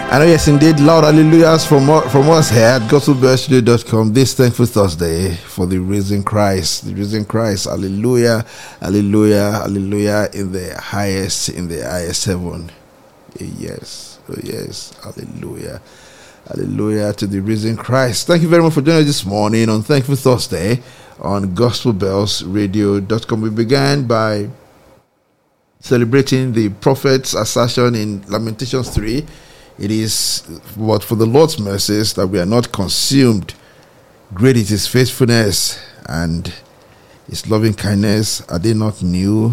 I know, yes, indeed, loud hallelujahs from us here at gospelbellstudio.com this thankful Thursday for the risen Christ. The risen Christ, hallelujah, hallelujah, hallelujah, in the highest heaven. Yes, oh yes, hallelujah, hallelujah to the risen Christ. Thank you very much for joining us this morning on Thankful Thursday on gospelbellsradio.com. We began by celebrating the prophet's assertion in Lamentations 3. It is but for the Lord's mercies that we are not consumed. Great is his faithfulness and his loving kindness. I did not knew.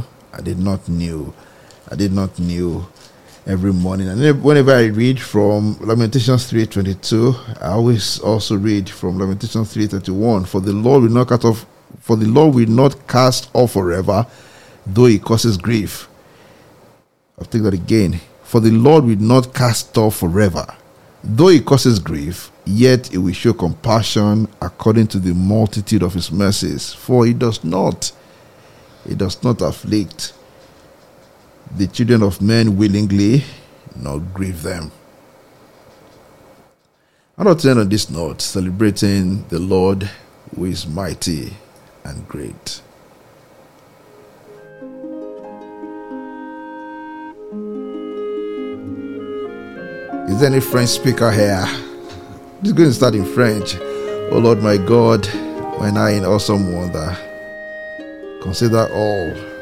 Every morning. And whenever I read from Lamentations 3:22, I always also read from Lamentations 3:31. For the Lord will not cast off forever, though he causes grief. I'll take that again. For the Lord will not cast off forever. Though he causes grief, yet he will show compassion according to the multitude of his mercies. For he does not afflict the children of men willingly, nor grieve them. I'd like to end on this note, celebrating the Lord who is mighty and great. Is there any French speaker here? This is going to start in French. Oh Lord my God, when I in awesome wonder consider all